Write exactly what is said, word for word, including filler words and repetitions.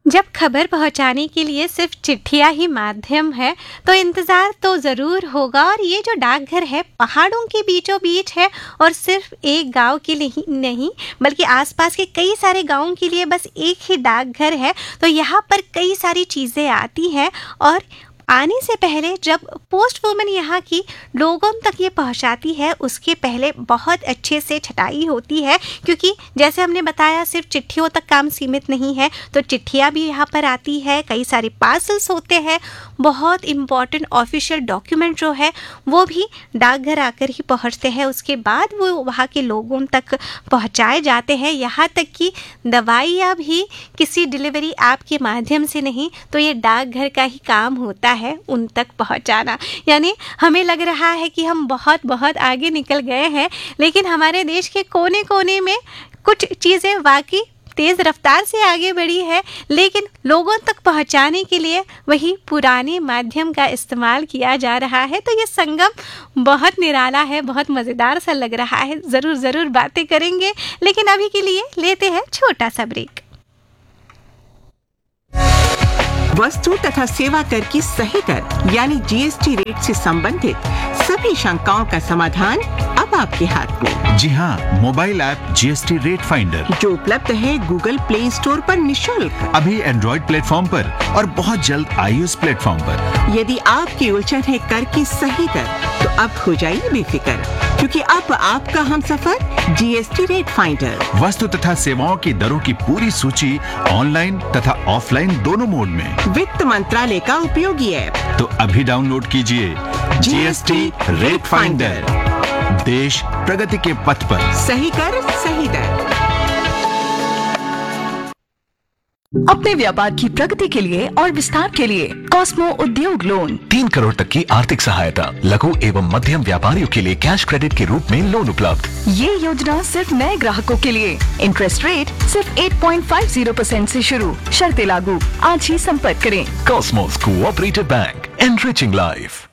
जब खबर पहुंचाने के लिए सिर्फ चिट्ठियां ही माध्यम है तो इंतज़ार तो ज़रूर होगा। और ये जो डाकघर है पहाड़ों के बीचों बीच है और सिर्फ एक गांव के लिए नहीं बल्कि आसपास के कई सारे गांवों के लिए बस एक ही डाकघर है। तो यहाँ पर कई सारी चीज़ें आती हैं और आने से पहले जब पोस्ट वुमन यहाँ की लोगों तक ये पहुँचाती है उसके पहले बहुत अच्छे से छटाई होती है, क्योंकि जैसे हमने बताया सिर्फ चिट्ठियों तक काम सीमित नहीं है। तो चिट्ठियाँ भी यहाँ पर आती है, कई सारे पार्सल्स होते हैं, बहुत इम्पॉर्टेंट ऑफिशियल डॉक्यूमेंट जो है वो भी डाकघर आकर ही पहुँचते हैं। उसके बाद वो वहाँ के लोगों तक पहुँचाए जाते हैं। यहाँ तक कि दवाइयाँ भी किसी डिलीवरी ऐप के माध्यम से नहीं, तो ये डाकघर का ही काम होता है है उन तक पहुंचाना। यानी हमें लग रहा है कि हम बहुत बहुत आगे निकल गए हैं, लेकिन हमारे देश के कोने कोने में कुछ चीज़ें वाकई तेज़ रफ्तार से आगे बढ़ी है, लेकिन लोगों तक पहुंचाने के लिए वही पुराने माध्यम का इस्तेमाल किया जा रहा है। तो ये संगम बहुत निराला है, बहुत मज़ेदार सा लग रहा है। ज़रूर ज़रूर बातें करेंगे, लेकिन अभी के लिए लेते हैं छोटा सा ब्रेक। वस्तु तथा सेवा कर की सही दर यानी जीएसटी रेट से संबंधित सभी शंकाओं का समाधान अब आपके हाथ में। जी हाँ, mobile app GST rate finder जो उपलब्ध है गूगल प्ले स्टोर पर निशुल्क, अभी एंड्रॉइड प्लेटफॉर्म पर और बहुत जल्द आईओएस प्लेटफॉर्म पर। यदि आपकी उलझन है कर की सही दर तो अब हो जाइए बेफिक्र, क्योंकि अब आपका हम सफर जीएसटी रेट फाइंडर। वस्तु तथा सेवाओं की दरों की पूरी सूची ऑनलाइन तथा ऑफलाइन दोनों मोड में। वित्त मंत्रालय का उपयोगी ऐप तो अभी डाउनलोड कीजिए जीएसटी रेट फाइंडर। देश प्रगति के पथ पर। सही कर सही दर। अपने व्यापार की प्रगति के लिए और विस्तार के लिए कॉस्मो उद्योग लोन तीन करोड़ तक की आर्थिक सहायता, लघु एवं मध्यम व्यापारियों के लिए कैश क्रेडिट के रूप में लोन उपलब्ध। ये योजना सिर्फ नए ग्राहकों के लिए। इंटरेस्ट रेट सिर्फ आठ पॉइंट पाँच शून्य परसेंट से शुरू, शर्तें लागू। आज ही संपर्क करें। Cosmos cooperative bank, enriching life.